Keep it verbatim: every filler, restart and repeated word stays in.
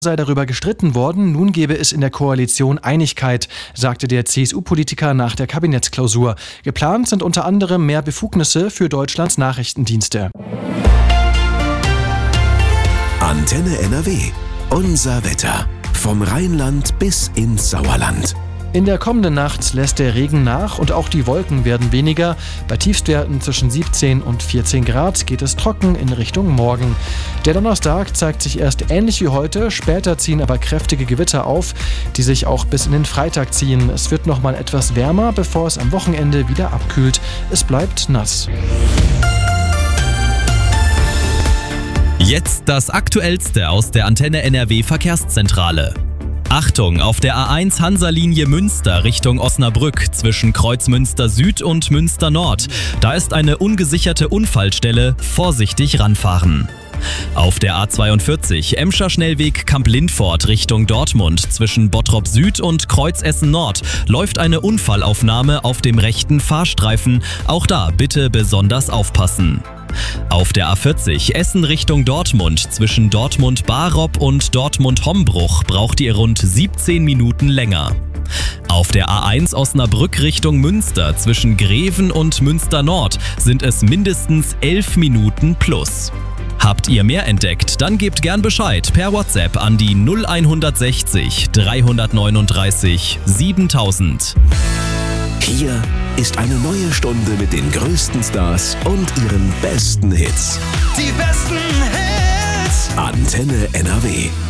sei darüber gestritten worden, nun gebe es in der Koalition Einigkeit, sagte der C S U-Politiker nach der Kabinettsklausur. Geplant sind unter anderem mehr Befugnisse für Deutschlands Nachrichtendienste. Antenne N R W. Unser Wetter. Vom Rheinland bis ins Sauerland. In der kommenden Nacht lässt der Regen nach und auch die Wolken werden weniger. Bei Tiefstwerten zwischen siebzehn und vierzehn Grad geht es trocken in Richtung Morgen. Der Donnerstag zeigt sich erst ähnlich wie heute, später ziehen aber kräftige Gewitter auf, die sich auch bis in den Freitag ziehen. Es wird noch mal etwas wärmer, bevor es am Wochenende wieder abkühlt. Es bleibt nass. Jetzt das Aktuellste aus der Antenne N R W Verkehrszentrale. Achtung, auf der A eins Hansa-Linie Münster Richtung Osnabrück zwischen Kreuzmünster Süd und Münster Nord. Da ist eine ungesicherte Unfallstelle, vorsichtig ranfahren. Auf der A zweiundvierzig Emscher Schnellweg Kamp-Lindfort Richtung Dortmund zwischen Bottrop Süd und Kreuzessen Nord läuft eine Unfallaufnahme auf dem rechten Fahrstreifen. Auch da bitte besonders aufpassen. Auf der A vierzig Essen Richtung Dortmund zwischen Dortmund-Barop und Dortmund-Hombruch braucht ihr rund siebzehn Minuten länger. Auf der A eins Osnabrück Richtung Münster zwischen Greven und Münster Nord sind es mindestens elf Minuten plus. Habt ihr mehr entdeckt? Dann gebt gern Bescheid per WhatsApp an die null hundertsechzig dreihundertneununddreißig siebentausend. Hier ist eine neue Stunde mit den größten Stars und ihren besten Hits. Die besten Hits. Antenne N R W.